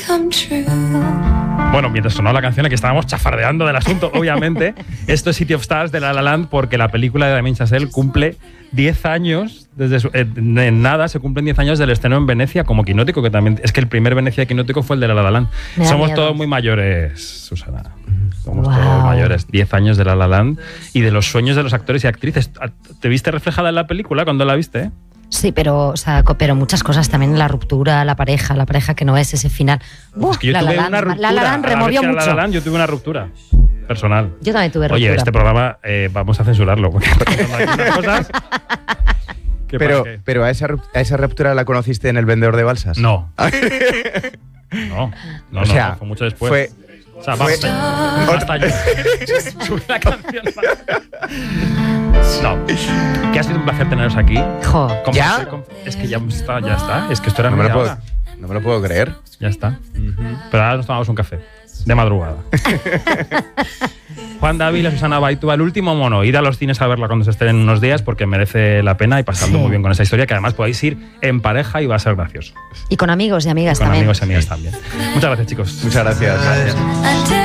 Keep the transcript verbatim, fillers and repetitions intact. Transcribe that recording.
Bueno, mientras sonó la canción, aquí estábamos chafardeando del asunto, obviamente. Esto es City of Stars de La La Land, porque la película de Damien Chazelle cumple diez años, desde su, eh, en nada se cumplen diez años del estreno en Venecia como Quinótico, que también es que el primer Venecia Quinótico fue el de La La Land. Somos miedo. Todos muy mayores, Susana. Somos wow. todos mayores. diez años de La La Land y de los sueños de los actores y actrices. ¿Te viste reflejada en la película cuando la viste? ¿Eh? Sí, pero, o sea, pero muchas cosas también, la ruptura, la pareja, la pareja que no es, ese final. Uf, es que yo la tuve La una ruptura. La La Land removió mucho. La La Land, yo tuve una ruptura personal. Yo también tuve ruptura. Oye, este programa eh, vamos a censurarlo, porque hay unas cosas... Pero, pero ¿a esa, ¿a esa ruptura la conociste en El vendedor de balsas? No. no, no, o sea, no, fue mucho después. Fue, o sea, fue, basta, basta yo. Sube la canción. No, que ha sido un placer teneros aquí. Jo. ¿Ya? Es que ya está, ya está. Es que esto era no me, lo puedo, hora. no me lo puedo creer. Ya está. Uh-huh. Pero ahora nos tomamos un café. De madrugada. Juan Dávila, Susana Baitua, El último mono. Id a los cines a verla cuando se estrenen unos días porque merece la pena y pasando sí. muy bien con esa historia, que además podéis ir en pareja y va a ser gracioso. Y con amigos y amigas y con también. Con amigos y amigas también. Muchas gracias, chicos. Muchas gracias. gracias.